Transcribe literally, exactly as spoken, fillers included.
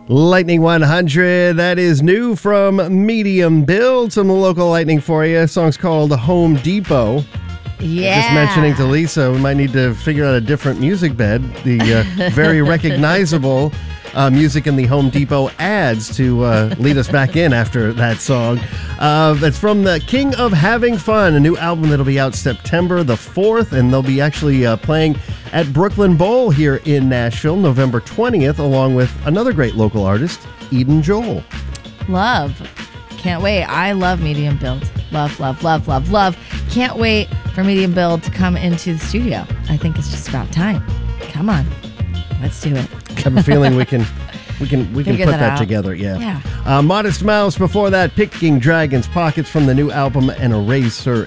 Lightning one hundred, that is new from Medium Build. Some local lightning for you. The song's called Home Depot. Yeah. Just mentioning to Lisa, we might need to figure out a different music bed. The uh, very recognizable uh, music in the Home Depot ads to uh, lead us back in after that song. Uh, that's from the King of Having Fun, a new album that'll be out September the fourth, and they'll be actually uh, playing at Brooklyn Bowl here in Nashville November twentieth, along with another great local artist, Eden Joel. Love. Can't wait. I love Medium Build. Love, love, love, love, love. Can't wait for Medium Build to come into the studio. I think it's just about time. Come on. Let's do it. I have a feeling we can we can we can Figure put that that, out. together. Yeah. Yeah. Uh, Modest Mouse before that, Picking Dragons Pockets from the new album, and Eraser